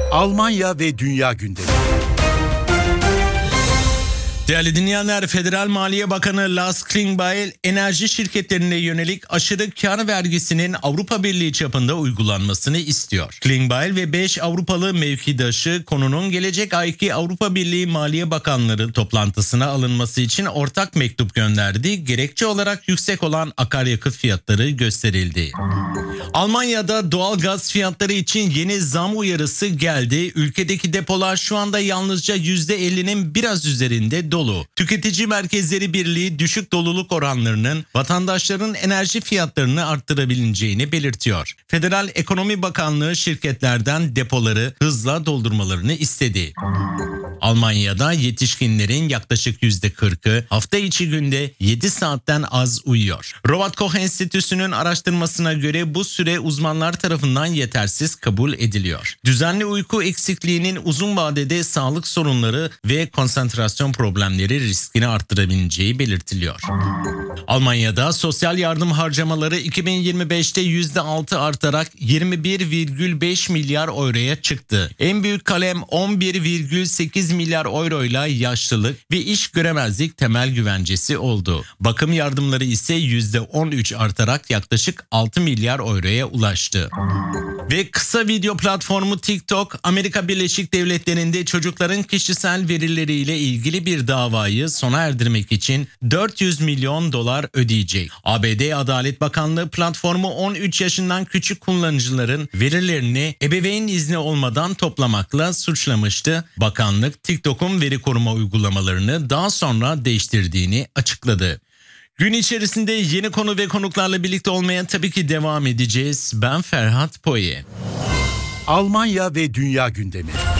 Almanya ve dünya gündemi. Değerli dinleyenler, Federal Maliye Bakanı Lars Klingbeil, enerji şirketlerine yönelik aşırı kar vergisinin Avrupa Birliği çapında uygulanmasını istiyor. Klingbeil ve 5 Avrupalı mevkidaşı konunun gelecek ayki Avrupa Birliği Maliye Bakanları toplantısına alınması için ortak mektup gönderdi. Gerekçe olarak yüksek olan akaryakıt fiyatları gösterildi. Almanya'da doğal gaz fiyatları için yeni zam uyarısı geldi. Ülkedeki depolar şu anda yalnızca %50'nin biraz üzerinde dolu. Tüketici Merkezleri Birliği düşük doluluk oranlarının vatandaşların enerji fiyatlarını arttırabileceğini belirtiyor. Federal Ekonomi Bakanlığı şirketlerden depoları hızla doldurmalarını istedi. Almanya'da yetişkinlerin yaklaşık %40'ı hafta içi günde 7 saatten az uyuyor. Robert Koch Enstitüsü'nün araştırmasına göre bu süre uzmanlar tarafından yetersiz kabul ediliyor. Düzenli uyku eksikliğinin uzun vadede sağlık sorunları ve konsantrasyon problemleri riskini arttırabileceği belirtiliyor. Almanya'da sosyal yardım harcamaları 2025'te %6 artarak 21,5 milyar euroya çıktı. En büyük kalem 11,8 milyar euroyla yaşlılık ve iş göremezlik temel güvencesi oldu. Bakım yardımları ise %13 artarak yaklaşık 6 milyar euroya ulaştı. Ve kısa video platformu TikTok, Amerika Birleşik Devletleri'nde çocukların kişisel verileriyle ilgili bir davayı sona erdirmek için 400 milyon dolar ödeyecek. ABD Adalet Bakanlığı platformu 13 yaşından küçük kullanıcıların verilerini ebeveyn izni olmadan toplamakla suçlamıştı. Bakanlık TikTok'un veri koruma uygulamalarını daha sonra değiştirdiğini açıkladı. Gün içerisinde yeni konu ve konuklarla birlikte olmaya tabii ki devam edeceğiz. Ben Ferhat Poye. Almanya ve dünya gündemi.